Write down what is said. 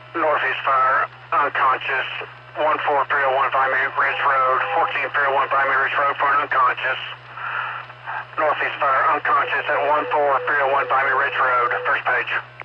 Northeast fire, unconscious, 14301 Vimy Ridge Road, 14301 Vimy Ridge Road for an unconscious. Northeast fire, unconscious at 14301 Vimy Ridge Road, first page.